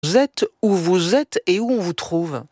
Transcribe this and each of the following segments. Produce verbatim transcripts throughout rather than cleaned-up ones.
vous êtes, où vous êtes et où on vous trouve.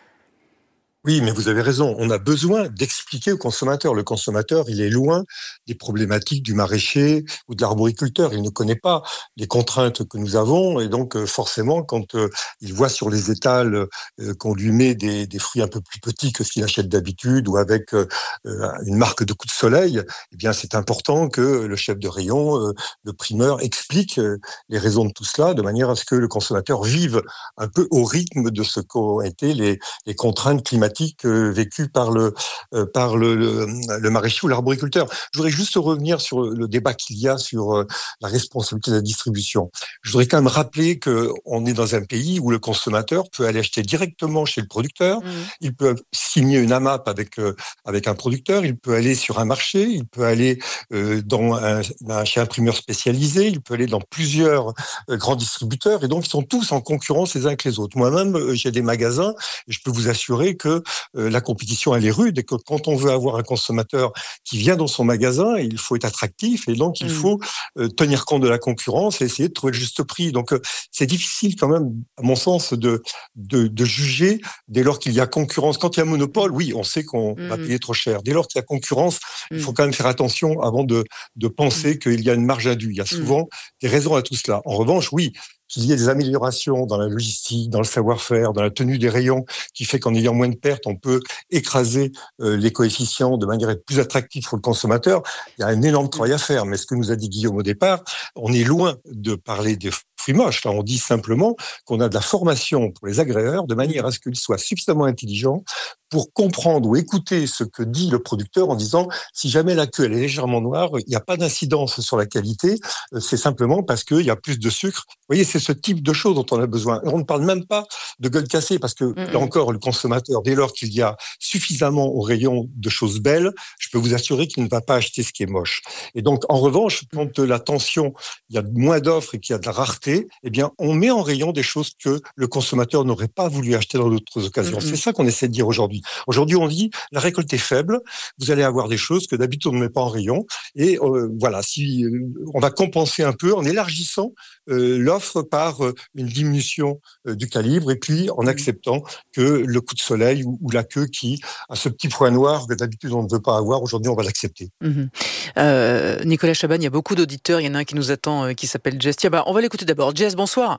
Oui, mais vous avez raison. On a besoin d'expliquer au consommateur. Le consommateur, il est loin des problématiques du maraîcher ou de l'arboriculteur. Il ne connaît pas les contraintes que nous avons. Et donc, forcément, quand euh, il voit sur les étals euh, qu'on lui met des, des fruits un peu plus petits que ce qu'il achète d'habitude ou avec euh, une marque de coup de soleil, eh bien, c'est important que le chef de rayon, euh, le primeur, explique euh, les raisons de tout cela de manière à ce que le consommateur vive un peu au rythme de ce qu'ont été les, les contraintes climatiques vécu par le euh, par le, le, le maraîcher ou l'arboriculteur. Je voudrais juste revenir sur le débat qu'il y a sur euh, la responsabilité de la distribution. Je voudrais quand même rappeler que on est dans un pays où le consommateur peut aller acheter directement chez le producteur. Mmh. Il peut signer une AMAP avec euh, avec un producteur. Il peut aller sur un marché. Il peut aller euh, dans un, un chez un imprimeur spécialisé. Il peut aller dans plusieurs euh, grands distributeurs. Et donc ils sont tous en concurrence les uns avec les autres. Moi-même, euh, j'ai des magasins et je peux vous assurer que Euh, la compétition elle est rude et que quand on veut avoir un consommateur qui vient dans son magasin, il faut être attractif et donc il mmh. faut euh, tenir compte de la concurrence et essayer de trouver le juste prix. Donc euh, c'est difficile quand même, à mon sens, de de, de juger dès lors qu'il y a concurrence. Quand il y a monopole, oui, on sait qu'on mmh. va payer trop cher. Dès lors qu'il y a concurrence, mmh. il faut quand même faire attention avant de de penser mmh. qu'il y a une marge indue. Il y a souvent mmh. des raisons à tout cela. En revanche, oui, qu'il y ait des améliorations dans la logistique, dans le savoir-faire, dans la tenue des rayons, qui fait qu'en ayant moins de pertes, on peut écraser euh, les coefficients de manière à être plus attractif pour le consommateur. Il y a un énorme travail à faire. Mais ce que nous a dit Guillaume au départ, on est loin de parler des fruits moches. Là, on dit simplement qu'on a de la formation pour les agréeurs de manière à ce qu'ils soient suffisamment intelligents pour comprendre ou écouter ce que dit le producteur en disant si jamais la queue elle est légèrement noire, il n'y a pas d'incidence sur la qualité, c'est simplement parce qu'il y a plus de sucre. Vous voyez, c'est ce type de choses dont on a besoin. On ne parle même pas de gueule cassée parce que mmh. là encore, le consommateur, dès lors qu'il y a suffisamment au rayon de choses belles, je peux vous assurer qu'il ne va pas acheter ce qui est moche. Et donc, en revanche, quand la tension, il y a moins d'offres et qu'il y a de la rareté, eh bien, on met en rayon des choses que le consommateur n'aurait pas voulu acheter dans d'autres occasions. Mmh. C'est ça qu'on essaie de dire aujourd'hui. Aujourd'hui, on dit la récolte est faible, vous allez avoir des choses que d'habitude on ne met pas en rayon. Et euh, voilà, si euh, on va compenser un peu en élargissant euh, l'offre par euh, une diminution euh, du calibre et puis en acceptant que le coup de soleil ou, ou la queue qui a ce petit point noir que d'habitude on ne veut pas avoir, aujourd'hui on va l'accepter. Mmh. Euh, Nicolas Chaban, il y a beaucoup d'auditeurs, il y en a un qui nous attend euh, qui s'appelle Jess. Tiens, bah, on va l'écouter d'abord. Jess, bonsoir.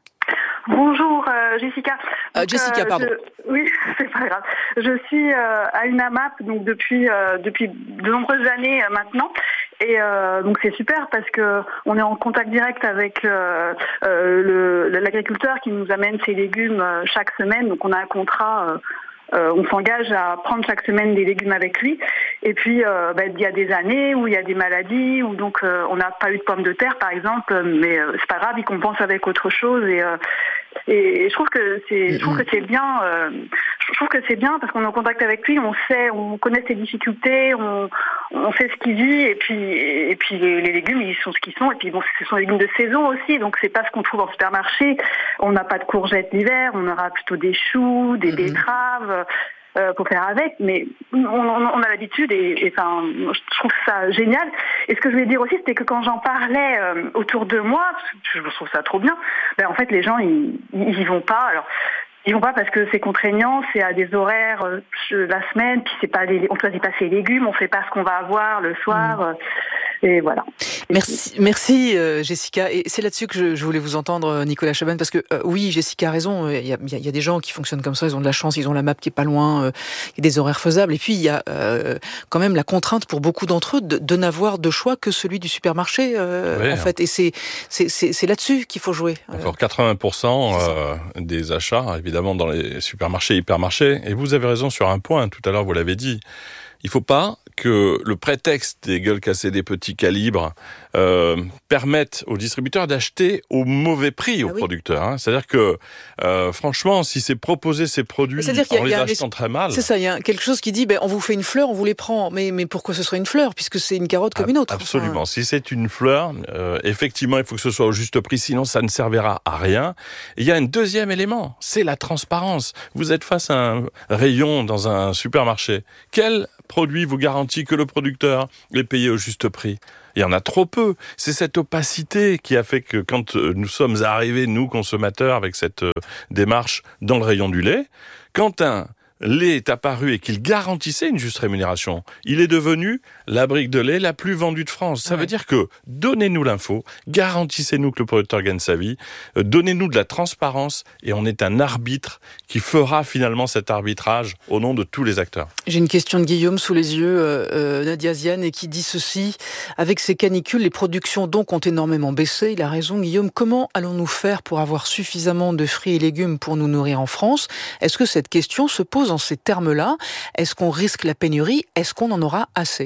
Bonjour euh, Jessica. Donc, euh, Jessica, euh, pardon. Je, oui, c'est pas grave. Je suis euh, à une AMAP donc depuis euh, depuis de nombreuses années euh, maintenant. Et euh, donc c'est super parce que on est en contact direct avec euh, euh, le, l'agriculteur qui nous amène ses légumes euh, chaque semaine. Donc on a un contrat. Euh, Euh, on s'engage à prendre chaque semaine des légumes avec lui. Et puis, euh, bah, il y a des années où il y a des maladies, où donc euh, on n'a pas eu de pommes de terre, par exemple, mais euh, c'est pas grave, il compense avec autre chose. Et, euh, et, et je trouve que c'est, je trouve que c'est bien. Euh, je trouve que c'est bien parce qu'on est en contact avec lui, on sait, on connaît ses difficultés, on, on sait ce qu'il vit. Et puis, et puis les, les légumes, ils sont ce qu'ils sont. Et puis bon, ce sont des légumes de saison aussi, donc c'est pas ce qu'on trouve en supermarché. On n'a pas de courgettes l'hiver, on aura plutôt des choux, des mm-hmm. betteraves. Euh, pour faire avec, mais on, on, on a l'habitude et, et enfin, je trouve ça génial. Et ce que je voulais dire aussi, c'était que quand j'en parlais euh, autour de moi, je trouve ça trop bien, ben en fait les gens ils, ils y vont pas. Alors ils vont pas parce que c'est contraignant, c'est à des horaires euh, la semaine, puis c'est pas les, on choisit pas ses légumes, on sait pas ce qu'on va avoir le soir. Mmh. Et voilà. Merci, merci euh, Jessica. Et c'est là-dessus que je, je voulais vous entendre, Nicolas Chaban, parce que euh, oui, Jessica a raison. Il y a, il y a des gens qui fonctionnent comme ça, ils ont de la chance, ils ont la map qui est pas loin, euh, il y a des horaires faisables. Et puis il y a euh, quand même la contrainte pour beaucoup d'entre eux de, de n'avoir de choix que celui du supermarché, euh, oui, en fait. Et c'est, c'est, c'est, c'est là-dessus qu'il faut jouer. Encore quatre-vingts pour cent euh, des achats, évidemment, dans les supermarchés, hypermarchés. Et vous avez raison sur un point. Tout à l'heure, vous l'avez dit. Il faut pas que le prétexte des gueules cassées, des petits calibres, euh, permette aux distributeurs d'acheter au mauvais prix aux ah oui. producteurs. Hein. C'est-à-dire que, euh, franchement, si c'est proposer ces produits en les achetant très mal... C'est ça, il y a quelque chose qui dit, ben, on vous fait une fleur, on vous les prend. Mais, mais pourquoi ce serait une fleur, puisque c'est une carotte comme une autre. Absolument. Enfin... Si c'est une fleur, euh, effectivement, il faut que ce soit au juste prix, sinon ça ne servira à rien. Et il y a un deuxième élément, c'est la transparence. Vous êtes face à un rayon dans un supermarché. Quel produit vous garantit que le producteur est payé au juste prix ? Il y en a trop peu. C'est cette opacité qui a fait que quand nous sommes arrivés, nous consommateurs, avec cette démarche dans le rayon du lait, quand un lait est apparu et qu'il garantissait une juste rémunération, il est devenu la brique de lait la plus vendue de France. Ça ouais. veut dire que donnez-nous l'info, garantissez-nous que le producteur gagne sa vie, euh, donnez-nous de la transparence et on est un arbitre qui fera finalement cet arbitrage au nom de tous les acteurs. J'ai une question de Guillaume sous les yeux, euh, Nadia Ziane, et qui dit ceci: avec ces canicules, les productions donc ont énormément baissé. Il a raison, Guillaume. Comment allons-nous faire pour avoir suffisamment de fruits et légumes pour nous nourrir en France? Est-ce que cette question se pose en ces termes-là? Est-ce qu'on risque la pénurie? Est-ce qu'on en aura assez?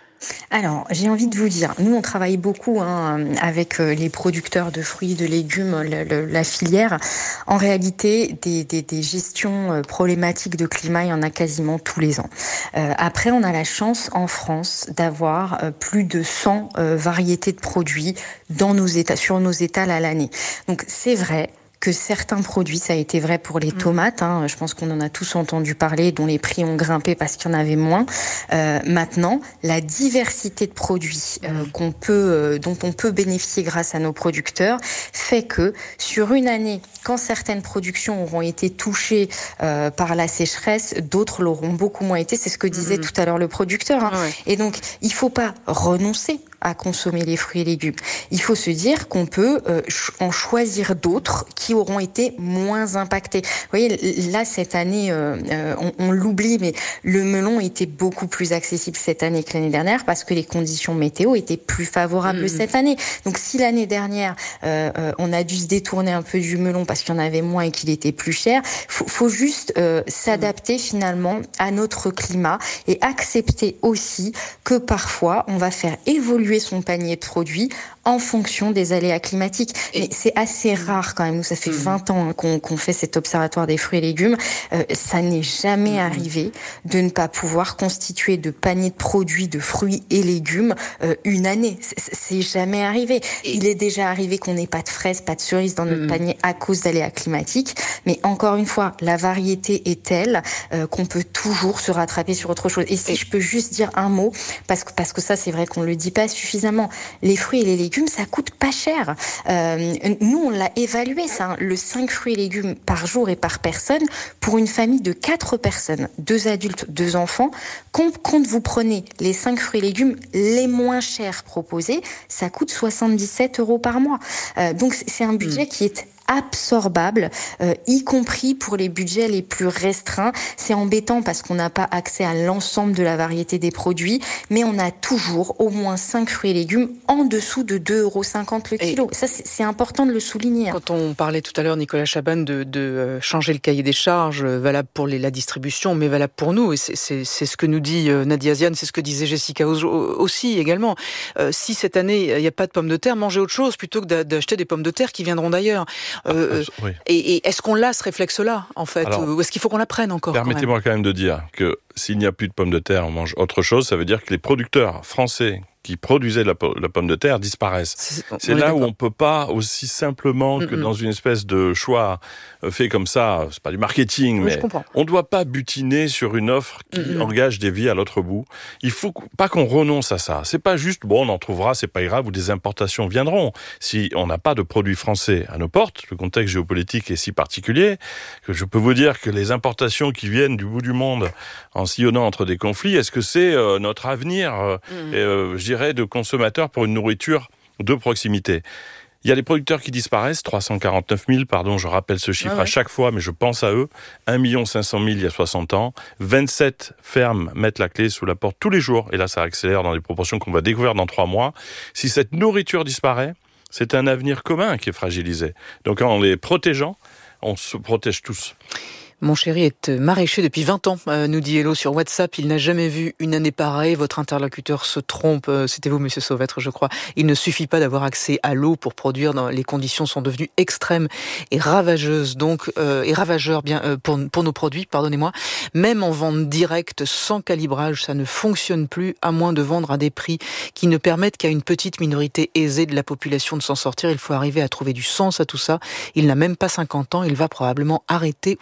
Alors, j'ai envie de vous dire, nous on travaille beaucoup hein, avec les producteurs de fruits, de légumes, le, le, la filière. En réalité, des, des, des gestions problématiques de climat, il y en a quasiment tous les ans. Euh, après, on a la chance en France d'avoir euh, plus de cent euh, variétés de produits dans nos états, sur nos étals à l'année. Donc c'est vrai que certains produits, ça a été vrai pour les tomates, hein, je pense qu'on en a tous entendu parler, dont les prix ont grimpé parce qu'il y en avait moins. Euh, maintenant, la diversité de produits euh, qu'on peut, euh, dont on peut bénéficier grâce à nos producteurs fait que sur une année, quand certaines productions auront été touchées euh, par la sécheresse, d'autres l'auront beaucoup moins été. C'est ce que disait mmh. tout à l'heure le producteur. Hein. Ouais. Et donc, il faut pas renoncer à consommer les fruits et légumes. Il faut se dire qu'on peut euh, en choisir d'autres qui auront été moins impactés. Vous voyez, là, cette année, euh, euh, on, on l'oublie, mais le melon était beaucoup plus accessible cette année que l'année dernière parce que les conditions météo étaient plus favorables mmh. cette année. Donc, si l'année dernière, euh, euh, on a dû se détourner un peu du melon parce qu'il y en avait moins et qu'il était plus cher, faut, faut juste euh, s'adapter finalement à notre climat et accepter aussi que parfois, on va faire évoluer son panier de produits en fonction des aléas climatiques. Mais c'est assez rare quand même. Nous, ça fait vingt ans qu'on, qu'on fait cet observatoire des fruits et légumes. Euh, ça n'est jamais arrivé de ne pas pouvoir constituer de panier de produits de fruits et légumes euh, une année. C'est, c'est jamais arrivé. Il est déjà arrivé qu'on n'ait pas de fraises, pas de cerises dans notre mmh. panier à cause d'aléas climatiques. Mais encore une fois, la variété est telle euh, qu'on peut toujours se rattraper sur autre chose. Et si et... je peux juste dire un mot, parce que, parce que ça, c'est vrai qu'on le dit pas suffisamment. Les fruits et les légumes, ça coûte pas cher. Euh, nous, on l'a évalué, ça, hein, le cinq fruits et légumes par jour et par personne pour une famille de quatre personnes, deux adultes, deux enfants. Quand, quand vous prenez les cinq fruits et légumes les moins chers proposés, ça coûte soixante-dix-sept euros par mois. Euh, donc, c'est un budget mmh. qui est absorbable, euh, y compris pour les budgets les plus restreints. C'est embêtant parce qu'on n'a pas accès à l'ensemble de la variété des produits, mais on a toujours au moins cinq fruits et légumes en dessous de deux euros cinquante le kilo. Et ça, c'est, c'est important de le souligner. Quand on parlait tout à l'heure, Nicolas Chaban, de, de changer le cahier des charges, valable pour les, la distribution, mais valable pour nous, et c'est, c'est, c'est ce que nous dit Nadia Ziane, c'est ce que disait Jessica aussi également. Euh, si cette année, il n'y a pas de pommes de terre, mangez autre chose plutôt que d'acheter des pommes de terre qui viendront d'ailleurs. Euh, ah, oui. et, et est-ce qu'on l'a, ce réflexe-là, en fait? Alors, ou est-ce qu'il faut qu'on l'apprenne encore? Permettez-moi quand même, quand même de dire que s'il n'y a plus de pommes de terre, on mange autre chose. Ça veut dire que les producteurs français qui produisaient la, la pomme de terre disparaissent. C'est, c'est là d'accord. où on peut pas aussi simplement que mm-hmm. dans une espèce de choix fait comme ça, c'est pas du marketing, oui, mais on doit pas butiner sur une offre qui mm-hmm. engage des vies à l'autre bout. Il faut pas qu'on renonce à ça. C'est pas juste, bon, on en trouvera, c'est pas grave, ou des importations viendront. Si on n'a pas de produits français à nos portes, le contexte géopolitique est si particulier que je peux vous dire que les importations qui viennent du bout du monde en sillonnant entre des conflits, est-ce que c'est euh, notre avenir, euh, mm-hmm. et, euh, je dirais, de consommateurs pour une nourriture de proximité? Il y a des producteurs qui disparaissent, trois cent quarante-neuf mille, pardon, je rappelle ce chiffre ah ouais. à chaque fois, mais je pense à eux. un million cinq cent mille il y a soixante ans. vingt-sept fermes mettent la clé sous la porte tous les jours. Et là, ça accélère dans des proportions qu'on va découvrir dans trois mois. Si cette nourriture disparaît, c'est un avenir commun qui est fragilisé. Donc en les protégeant, on se protège tous. Mon chéri est maraîcher depuis vingt ans, euh, nous dit Hello sur WhatsApp. Il n'a jamais vu une année pareille. Votre interlocuteur se trompe. Euh, c'était vous, Monsieur Sauvêtre, je crois. Il ne suffit pas d'avoir accès à l'eau pour produire. Dans, les conditions sont devenues extrêmes et ravageuses, donc euh, et ravageurs bien euh, pour pour nos produits. Pardonnez-moi. Même en vente directe, sans calibrage, ça ne fonctionne plus, à moins de vendre à des prix qui ne permettent qu'à une petite minorité aisée de la population de s'en sortir. Il faut arriver à trouver du sens à tout ça. Il n'a même pas cinquante ans. Il va probablement arrêter ou réduire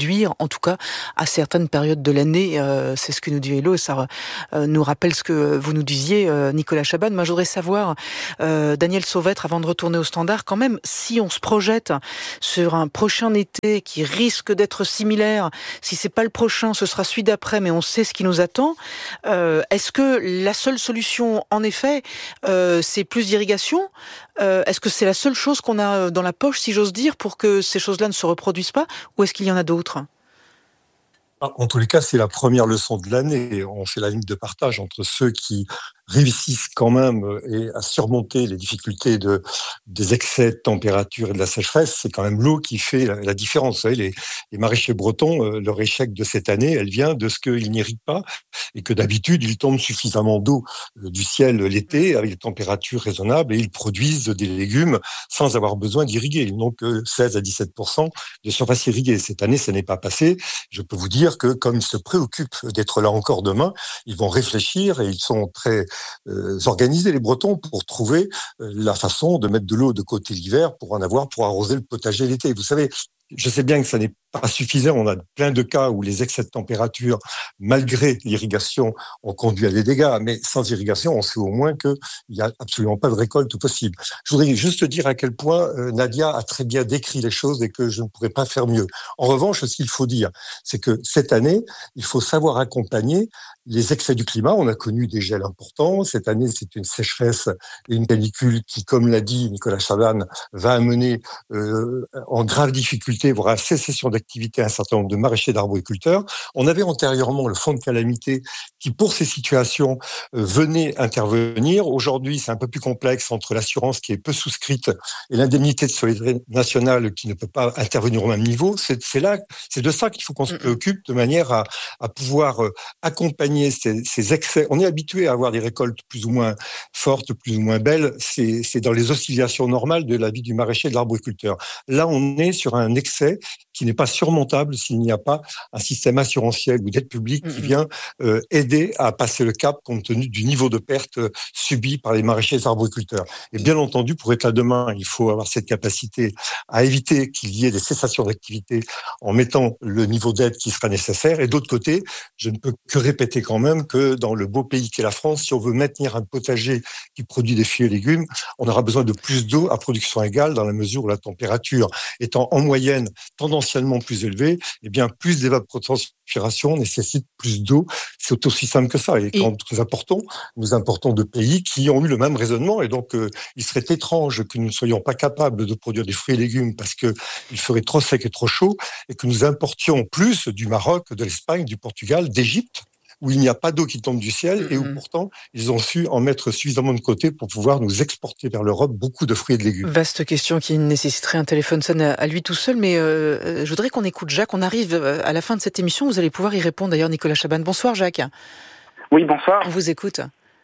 produire, en tout cas à certaines périodes de l'année. Euh, c'est ce que nous dit Hello, et ça euh, nous rappelle ce que vous nous disiez, euh, Nicolas Chabannes. Moi, je voudrais savoir, euh, Daniel Sauvêtre, avant de retourner au standard, quand même, si on se projette sur un prochain été qui risque d'être similaire, si c'est pas le prochain, ce sera celui d'après, mais on sait ce qui nous attend. Euh, est-ce que la seule solution, en effet, euh, c'est plus d'irrigation ? euh, Est-ce que c'est la seule chose qu'on a dans la poche, si j'ose dire, pour que ces choses-là ne se reproduisent pas, ou est-ce qu'il y en a d'autres ? En tous les cas, c'est la première leçon de l'année. On fait la ligne de partage entre ceux qui réussissent quand même et à surmonter les difficultés de, des excès de température et de la sécheresse. C'est quand même l'eau qui fait la, la différence. Vous savez, les, les maraîchers bretons, euh, leur échec de cette année, elle vient de ce qu'ils n'irriguent pas et que d'habitude, il tombe suffisamment d'eau euh, du ciel l'été avec des températures raisonnables et ils produisent des légumes sans avoir besoin d'irriguer. Ils n'ont que seize à dix-sept pour cent de surface irriguée. Cette année, ça n'est pas passé. Je peux vous dire que comme ils se préoccupent d'être là encore demain, ils vont réfléchir et ils sont très euh, organisés, les Bretons, pour trouver euh, la façon de mettre de l'eau de côté l'hiver pour en avoir pour arroser le potager l'été. Vous savez, je sais bien que ça n'est pas suffisant. On a plein de cas où les excès de température, malgré l'irrigation, ont conduit à des dégâts. Mais sans irrigation, on sait au moins qu'il n'y a absolument pas de récolte possible. Je voudrais juste dire à quel point euh, Nadia a très bien décrit les choses et que je ne pourrais pas faire mieux. En revanche, ce qu'il faut dire, c'est que cette année, il faut savoir accompagner les excès du climat. On a connu des gels importants. Cette année, c'est une sécheresse et une canicule qui, comme l'a dit Nicolas Chabannes, va amener euh, en grave difficulté, voire à cessation d'activité un certain nombre de maraîchers d'arboriculteurs. On avait antérieurement le fonds de calamité qui, pour ces situations, euh, venait intervenir. Aujourd'hui, c'est un peu plus complexe entre l'assurance qui est peu souscrite et l'indemnité de solidarité nationale qui ne peut pas intervenir au même niveau. C'est, c'est là, c'est de ça qu'il faut qu'on se préoccupe de manière à, à pouvoir euh, accompagner ces, ces excès. On est habitué à avoir des récoltes plus ou moins fortes, plus ou moins belles. C'est, c'est dans les oscillations normales de la vie du maraîcher et de l'arboriculteur. Là, on est sur un excès qui n'est pas surmontable s'il n'y a pas un système assurantiel ou d'aide publique qui vient euh, aider à passer le cap compte tenu du niveau de perte euh, subi par les maraîchers et les arboriculteurs. Et bien entendu, pour être là demain, il faut avoir cette capacité à éviter qu'il y ait des cessations d'activité en mettant le niveau d'aide qui sera nécessaire. Et d'autre côté, je ne peux que répéter quand même que dans le beau pays qu'est la France, si on veut maintenir un potager qui produit des fruits et légumes, on aura besoin de plus d'eau à production égale dans la mesure où la température étant en moyenne tendanciellement plus élevée, eh bien plus d'évapotranspiration nécessite plus d'eau. C'est aussi simple que ça. Et, et quand nous importons, nous importons de pays qui ont eu le même raisonnement. Et donc, euh, il serait étrange que nous ne soyons pas capables de produire des fruits et légumes parce que il ferait trop sec et trop chaud, et que nous importions plus du Maroc, de l'Espagne, du Portugal, d'Égypte, où il n'y a pas d'eau qui tombe du ciel, et où pourtant, ils ont su en mettre suffisamment de côté pour pouvoir nous exporter vers l'Europe beaucoup de fruits et de légumes. Vaste question qui nécessiterait un téléphone sonne à lui tout seul, mais euh, je voudrais qu'on écoute Jacques. On arrive à la fin de cette émission, vous allez pouvoir y répondre d'ailleurs, Nicolas Chabannes. Bonsoir Jacques. Oui, bonsoir. On vous écoute.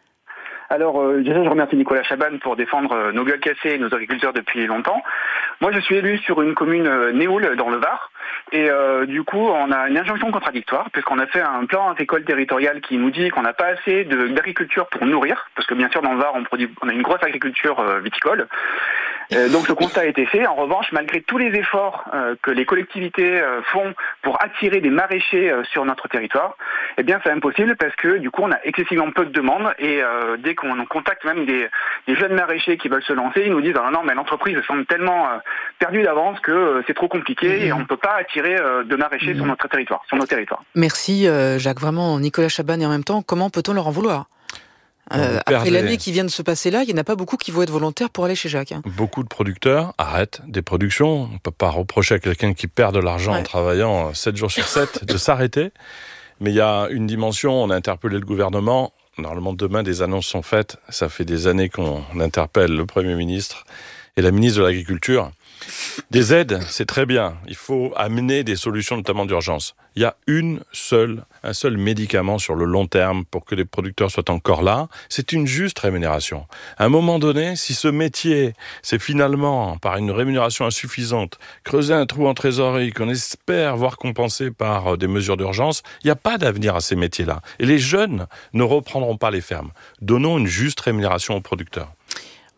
Alors, euh, déjà, je remercie Nicolas Chabannes pour défendre euh, nos gueules cassées et nos agriculteurs depuis longtemps. Moi, je suis élu sur une commune euh, Néoul, dans le Var, et euh, du coup, on a une injonction contradictoire, puisqu'on a fait un plan agricole territorial qui nous dit qu'on n'a pas assez de, d'agriculture pour nourrir, parce que bien sûr, dans le Var, on, produit, on a une grosse agriculture euh, viticole. Euh, donc, le constat a été fait. En revanche, malgré tous les efforts euh, que les collectivités euh, font pour attirer des maraîchers euh, sur notre territoire, eh bien, c'est impossible, parce que du coup, on a excessivement peu de demandes, et euh, dès qu'on contacte même des, des jeunes maraîchers qui veulent se lancer, ils nous disent ah non, mais l'entreprise semble tellement euh, perdue d'avance que euh, c'est trop compliqué mmh. et on ne peut pas attirer euh, de maraîchers mmh. sur notre territoire, sur nos territoires. Merci euh, Jacques, vraiment Nicolas Chabannes, et en même temps, comment peut-on leur en vouloir ? Euh, après l'année qui vient de se passer là, il n'y en a pas beaucoup qui vont être volontaires pour aller chez Jacques. Hein. Beaucoup de producteurs arrêtent des productions. On ne peut pas reprocher à quelqu'un qui perd de l'argent ouais. en travaillant sept jours sur sept de s'arrêter. Mais il y a une dimension, on a interpellé le gouvernement. Normalement, demain, des annonces sont faites. Ça fait des années qu'on interpelle le Premier ministre et la ministre de l'Agriculture. Des aides, c'est très bien. Il faut amener des solutions, notamment d'urgence. Il y a une seule, un seul médicament sur le long terme pour que les producteurs soient encore là. C'est une juste rémunération. À un moment donné, si ce métier, c'est finalement, par une rémunération insuffisante, creuser un trou en trésorerie qu'on espère voir compensé par des mesures d'urgence, il n'y a pas d'avenir à ces métiers-là. Et les jeunes ne reprendront pas les fermes. Donnons une juste rémunération aux producteurs.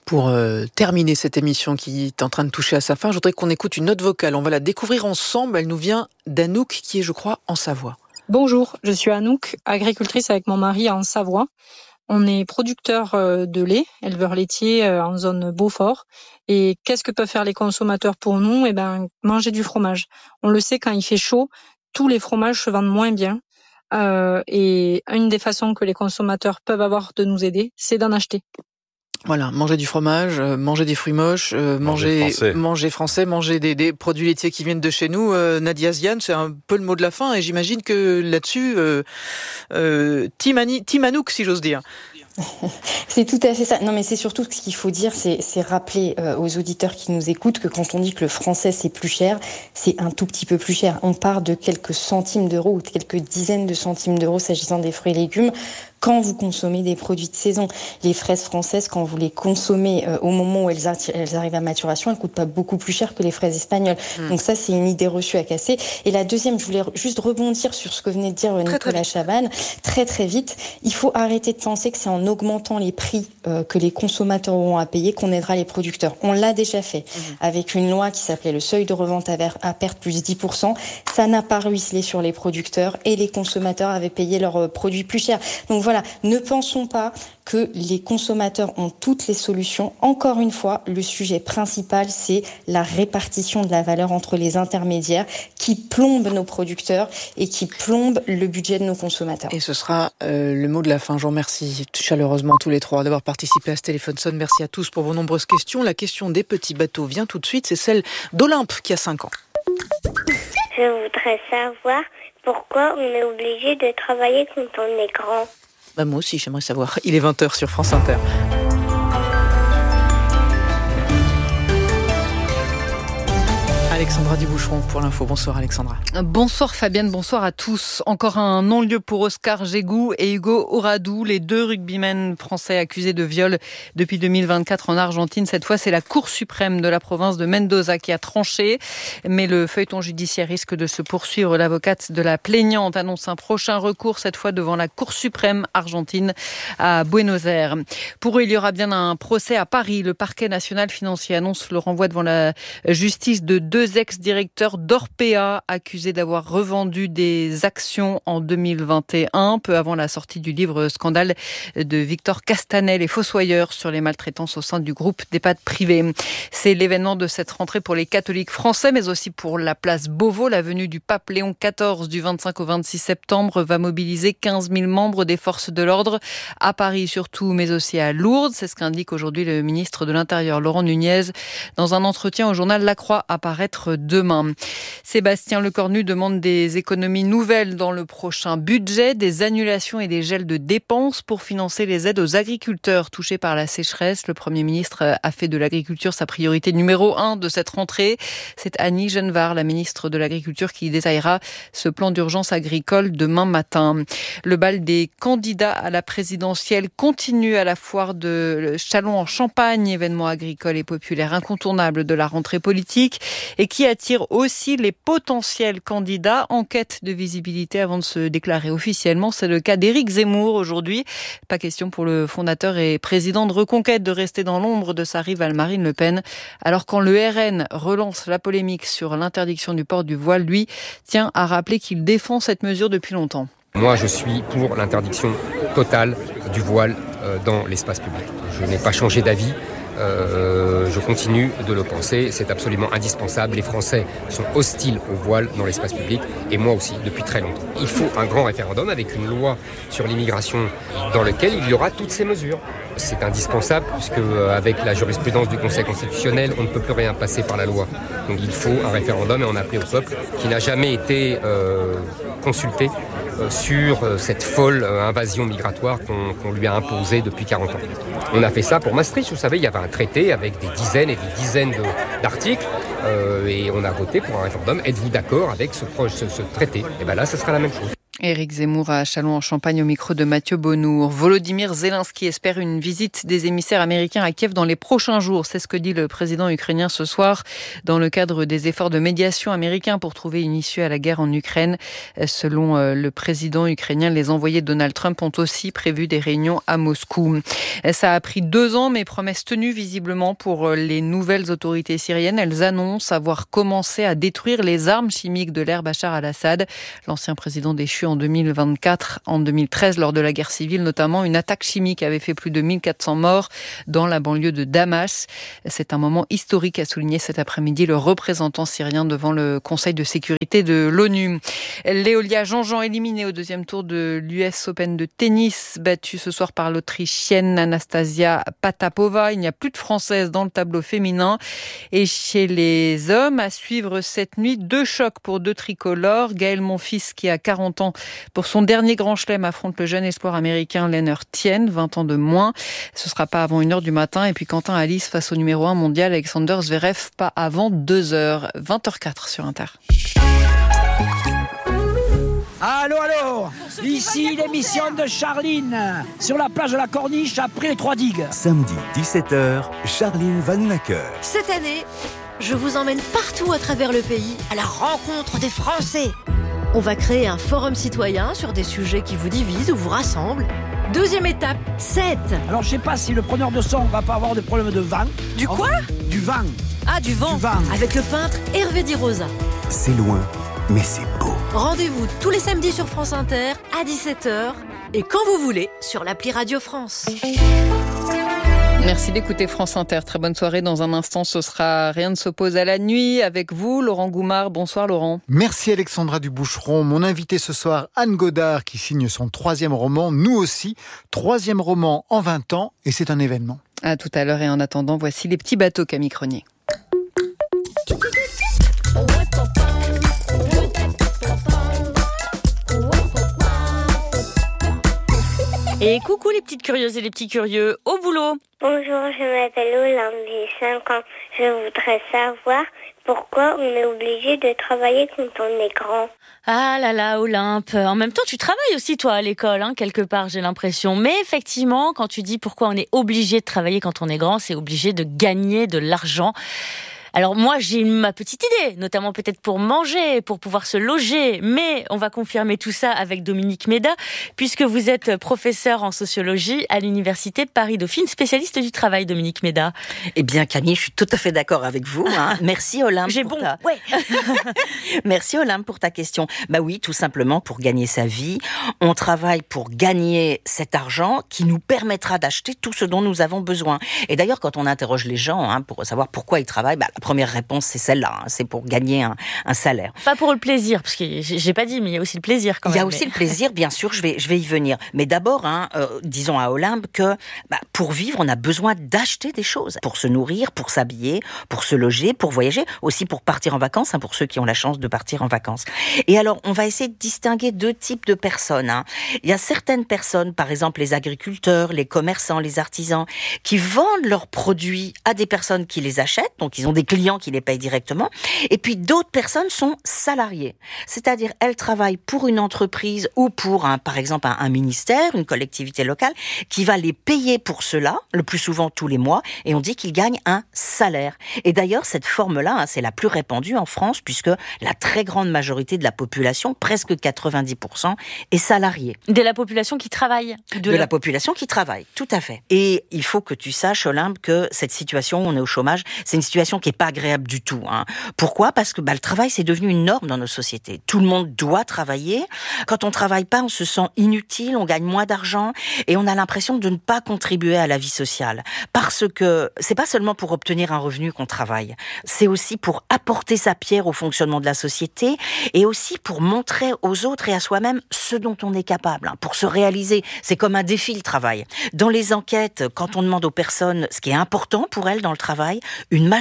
Pour euh, terminer cette émission qui est en train de toucher à sa fin, je voudrais qu'on écoute une note vocale. On va la découvrir ensemble. Elle nous vient d'Anouk, qui est, je crois, en Savoie. Bonjour, je suis Anouk, agricultrice avec mon mari en Savoie. On est producteur de lait, éleveur laitier en zone Beaufort. Et qu'est-ce que peuvent faire les consommateurs pour nous ? Eh ben, manger du fromage. On le sait, quand il fait chaud, tous les fromages se vendent moins bien. Euh, et une des façons que les consommateurs peuvent avoir de nous aider, c'est d'en acheter. Voilà, manger du fromage, euh, manger des fruits moches, euh, manger, manger français, manger, français, manger des, des produits laitiers qui viennent de chez nous. Euh, Nadia Ziane, c'est un peu le mot de la fin, et j'imagine que là-dessus, euh, euh, Team, Ani, Team Anouk, si j'ose dire. C'est tout à fait ça. Non, mais c'est surtout ce qu'il faut dire, c'est, c'est rappeler euh, aux auditeurs qui nous écoutent que quand on dit que le français c'est plus cher, c'est un tout petit peu plus cher. On part de quelques centimes d'euros ou de quelques dizaines de centimes d'euros s'agissant des fruits et légumes. Quand vous consommez des produits de saison, les fraises françaises, quand vous les consommez euh, au moment où elles, atti- elles arrivent à maturation, elles coûtent pas beaucoup plus cher que les fraises espagnoles. Mmh. Donc ça, c'est une idée reçue à casser. Et la deuxième, je voulais juste rebondir sur ce que venait de dire très, Nicolas très Chabanne, très très vite. Il faut arrêter de penser que c'est en augmentant les prix euh, que les consommateurs auront à payer qu'on aidera les producteurs. On l'a déjà fait mmh. avec une loi qui s'appelait le seuil de revente à, ver- à perte plus dix pour cent. Ça n'a pas ruisselé sur les producteurs et les consommateurs avaient payé leurs euh, produits plus chers. Donc voilà, ne pensons pas que les consommateurs ont toutes les solutions. Encore une fois, le sujet principal, c'est la répartition de la valeur entre les intermédiaires qui plombent nos producteurs et qui plombent le budget de nos consommateurs. Et ce sera euh, le mot de la fin. Je vous remercie chaleureusement tous les trois d'avoir participé à ce téléphone sonne. Merci à tous pour vos nombreuses questions. La question des petits bateaux vient tout de suite. C'est celle d'Olympe qui a cinq ans. Je voudrais savoir pourquoi on est obligé de travailler quand on est grand. Bah moi aussi, j'aimerais savoir. Il est vingt heures sur France Inter. Alexandra Duboucheron pour l'info. Bonsoir Alexandra. Bonsoir Fabienne, bonsoir à tous. Encore un non-lieu pour Oscar Jégou et Hugo Oradou, les deux rugbymen français accusés de viol depuis deux mille vingt-quatre en Argentine. Cette fois, c'est la Cour suprême de la province de Mendoza qui a tranché. Mais le feuilleton judiciaire risque de se poursuivre. L'avocate de la plaignante annonce un prochain recours, cette fois devant la Cour suprême argentine à Buenos Aires. Pour eux, il y aura bien un procès à Paris. Le parquet national financier annonce le renvoi devant la justice de deux ex-directeurs d'Orpea accusés d'avoir revendu des actions en deux mille vingt et un, peu avant la sortie du livre Scandale de Victor Castanel et Fossoyeur sur les maltraitances au sein du groupe d'EHPAD privés. C'est l'événement de cette rentrée pour les catholiques français, mais aussi pour la place Beauvau. La venue du pape Léon quatorze du vingt-cinq au vingt-six septembre va mobiliser quinze mille membres des forces de l'ordre à Paris surtout, mais aussi à Lourdes. C'est ce qu'indique aujourd'hui le ministre de l'Intérieur, Laurent Nunez, dans un entretien au journal La Croix à paraître demain. Sébastien Lecornu demande des économies nouvelles dans le prochain budget, des annulations et des gels de dépenses pour financer les aides aux agriculteurs touchés par la sécheresse. Le Premier ministre a fait de l'agriculture sa priorité numéro un de cette rentrée. C'est Annie Genevard, la ministre de l'Agriculture, qui détaillera ce plan d'urgence agricole demain matin. Le bal des candidats à la présidentielle continue à la foire de Châlons en Champagne, événement agricole et populaire incontournable de la rentrée politique et qui attire aussi les potentiels candidats en quête de visibilité avant de se déclarer officiellement. C'est le cas d'Éric Zemmour aujourd'hui. Pas question pour le fondateur et président de Reconquête de rester dans l'ombre de sa rivale Marine Le Pen. Alors quand le R N relance la polémique sur l'interdiction du port du voile, lui tient à rappeler qu'il défend cette mesure depuis longtemps. Moi, je suis pour l'interdiction totale du voile dans l'espace public. Je n'ai pas changé d'avis. Euh, je continue de le penser, c'est absolument indispensable. Les Français sont hostiles au voile dans l'espace public et moi aussi depuis très longtemps. Il faut un grand référendum avec une loi sur l'immigration dans lequel il y aura toutes ces mesures. C'est indispensable puisque euh, avec la jurisprudence du Conseil constitutionnel, on ne peut plus rien passer par la loi. Donc il faut un référendum et on a appelé au peuple qui n'a jamais été euh, consulté euh, sur euh, cette folle euh, invasion migratoire qu'on, qu'on lui a imposée depuis quarante ans. On a fait ça pour Maastricht, vous savez, il y avait un traité avec des dizaines et des dizaines de, d'articles euh, et on a voté pour un référendum. Êtes-vous d'accord avec ce, ce, ce traité ? Et bien là, ce sera la même chose. Éric Zemmour à Châlons-en-Champagne au micro de Mathieu Bonnour. Volodymyr Zelensky espère une visite des émissaires américains à Kiev dans les prochains jours. C'est ce que dit le président ukrainien ce soir dans le cadre des efforts de médiation américains pour trouver une issue à la guerre en Ukraine. Selon le président ukrainien, les envoyés de Donald Trump ont aussi prévu des réunions à Moscou. Ça a pris deux ans, mais promesse tenue visiblement pour les nouvelles autorités syriennes. Elles annoncent avoir commencé à détruire les armes chimiques de l'ère Bachar al-Assad. L'ancien président déchu en deux mille vingt-quatre, en deux mille treize, lors de la guerre civile notamment, une attaque chimique avait fait plus de mille quatre cents morts dans la banlieue de Damas. C'est un moment historique, a souligné cet après-midi le représentant syrien devant le Conseil de sécurité de l'ONU. Léolia Jean-Jean éliminé au deuxième tour de l'U S Open de tennis, battue ce soir par l'Autrichienne Anastasia Patapova. Il n'y a plus de Française dans le tableau féminin. Et chez les hommes, à suivre cette nuit, deux chocs pour deux tricolores. Gaël Monfils, qui a quarante ans, pour son dernier grand chelem, affronte le jeune espoir américain Lennart Tien, vingt ans de moins. Ce sera pas avant une heure du matin. Et puis Quentin Alice face au numéro un mondial Alexander Zverev, pas avant deux heures. vingt heures quatre sur Inter. Allô, allô, ici l'émission de Charline, sur la plage de la Corniche, après les trois digues. Samedi, dix-sept heures, Charline Vanhoenacker. Cette année, je vous emmène partout à travers le pays, à la rencontre des Français. On va créer un forum citoyen sur des sujets qui vous divisent ou vous rassemblent. Deuxième étape, sept. Alors je sais pas si le preneur de son va pas avoir de problème de vent. Du quoi ? Du vent. Ah, du vent. Du vent. Avec le peintre Hervé Di Rosa. C'est loin, mais c'est beau. Rendez-vous tous les samedis sur France Inter à dix-sept heures et quand vous voulez sur l'appli Radio France. Merci d'écouter France Inter. Très bonne soirée. Dans un instant, ce sera Rien ne s'oppose à la nuit avec vous, Laurent Goumard. Bonsoir, Laurent. Merci, Alexandra Duboucheron. Mon invité ce soir, Anne Godard, qui signe son troisième roman. Nous aussi, troisième roman en vingt ans, et c'est un événement. À tout à l'heure, et en attendant, voici Les Petits Bateaux, Camille Cronier. Et coucou les petites curieuses et les petits curieux, au boulot. Bonjour, je m'appelle Olympe, j'ai cinq ans. Je voudrais savoir pourquoi on est obligé de travailler quand on est grand. Ah là là, Olympe. En même temps, tu travailles aussi, toi, à l'école, hein, quelque part, j'ai l'impression. Mais effectivement, quand tu dis pourquoi on est obligé de travailler quand on est grand, c'est obligé de gagner de l'argent. Alors moi, j'ai ma petite idée, notamment peut-être pour manger, pour pouvoir se loger. Mais on va confirmer tout ça avec Dominique Méda, puisque vous êtes professeur en sociologie à l'université Paris-Dauphine, spécialiste du travail, Dominique Méda. Eh bien, Camille, je suis tout à fait d'accord avec vous. Hein. Merci Olympe. J'ai pour bon, ta... ouais. Merci Olympe pour ta question. Bah oui, tout simplement pour gagner sa vie. On travaille pour gagner cet argent qui nous permettra d'acheter tout ce dont nous avons besoin. Et d'ailleurs, quand on interroge les gens hein, pour savoir pourquoi ils travaillent, bah, la première réponse, c'est celle-là. Hein, c'est pour gagner un, un salaire. Pas pour le plaisir, parce que j'ai pas dit, mais il y a aussi le plaisir quand même. Il y a aussi mais... le plaisir, bien sûr, je vais, je vais y venir. Mais d'abord, hein, euh, disons à Olympe que bah, pour vivre, on a besoin d'acheter des choses. Pour se nourrir, pour s'habiller, pour se loger, pour voyager, aussi pour partir en vacances, hein, pour ceux qui ont la chance de partir en vacances. Et alors, on va essayer de distinguer deux types de personnes. Hein. Il y a certaines personnes, par exemple les agriculteurs, les commerçants, les artisans, qui vendent leurs produits à des personnes qui les achètent, donc ils ont des clients qui les payent directement. Et puis d'autres personnes sont salariées, c'est-à-dire elles travaillent pour une entreprise ou pour, un, par exemple, un, un ministère, une collectivité locale, qui va les payer pour cela, le plus souvent tous les mois, et on dit qu'ils gagnent un salaire. Et d'ailleurs, cette forme-là, hein, c'est la plus répandue en France, puisque la très grande majorité de la population, presque quatre-vingt-dix pour cent, est salariée. De la population qui travaille. De, de la... la population qui travaille, tout à fait. Et il faut que tu saches, Olympe, que cette situation où on est au chômage, c'est une situation qui n'est pas agréable du tout. Hein. Pourquoi ? Parce que bah, le travail, c'est devenu une norme dans nos sociétés. Tout le monde doit travailler. Quand on ne travaille pas, on se sent inutile, on gagne moins d'argent et on a l'impression de ne pas contribuer à la vie sociale. Parce que c'est pas seulement pour obtenir un revenu qu'on travaille, c'est aussi pour apporter sa pierre au fonctionnement de la société et aussi pour montrer aux autres et à soi-même ce dont on est capable, hein, pour se réaliser. C'est comme un défi, le travail. Dans les enquêtes, quand on demande aux personnes ce qui est important pour elles dans le travail, une majorité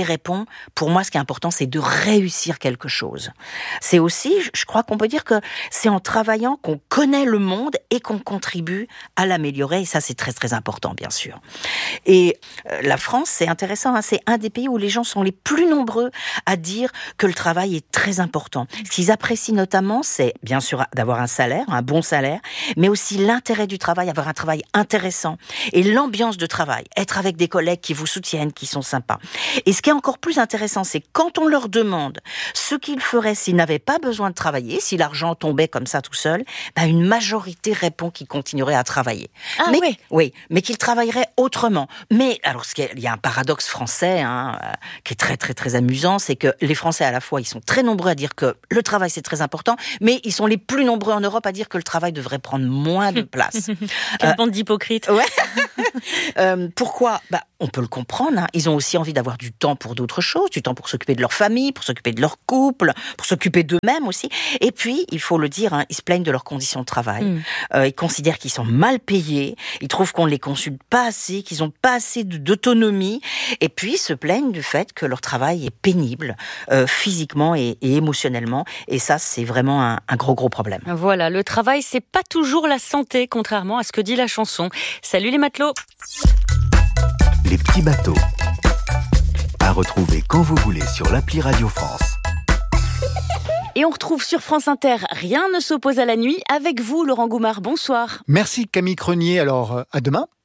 répond, pour moi, ce qui est important, c'est de réussir quelque chose. C'est aussi, je crois qu'on peut dire que c'est en travaillant qu'on connaît le monde et qu'on contribue à l'améliorer. Et ça, c'est très, très important, bien sûr. Et euh, la France, c'est intéressant, hein, c'est un des pays où les gens sont les plus nombreux à dire que le travail est très important. Ce qu'ils apprécient notamment, c'est bien sûr d'avoir un salaire, un bon salaire, mais aussi l'intérêt du travail, avoir un travail intéressant et l'ambiance de travail, être avec des collègues qui vous soutiennent, qui sont sympas. Et ce qui est encore plus intéressant, c'est quand on leur demande ce qu'ils feraient s'ils n'avaient pas besoin de travailler, si l'argent tombait comme ça tout seul, ben une majorité répond qu'ils continueraient à travailler. Ah mais, oui. Oui, mais qu'ils travailleraient autrement. Mais alors, ce qui est, il y a un paradoxe français hein, euh, qui est très très très amusant, c'est que les Français à la fois, ils sont très nombreux à dire que le travail c'est très important, mais ils sont les plus nombreux en Europe à dire que le travail devrait prendre moins de place. Quelle euh, bande d'hypocrites. Ouais. euh, pourquoi bah, on peut le comprendre. Hein. Ils ont aussi envie d'avoir du temps pour d'autres choses, du temps pour s'occuper de leur famille, pour s'occuper de leur couple, pour s'occuper d'eux-mêmes aussi. Et puis, il faut le dire, hein, ils se plaignent de leurs conditions de travail. Mmh. Euh, ils considèrent qu'ils sont mal payés. Ils trouvent qu'on ne les consulte pas assez, qu'ils n'ont pas assez d'autonomie. Et puis, ils se plaignent du fait que leur travail est pénible, euh, physiquement et, et émotionnellement. Et ça, c'est vraiment un, un gros, gros problème. Voilà, le travail, c'est pas toujours la santé, contrairement à ce que dit la chanson. Salut les matelots. Les petits bateaux. À retrouver quand vous voulez sur l'appli Radio France. Et on retrouve sur France Inter Rien ne s'oppose à la nuit avec vous, Laurent Goumard. Bonsoir. Merci Camille Crenier. Alors, à demain.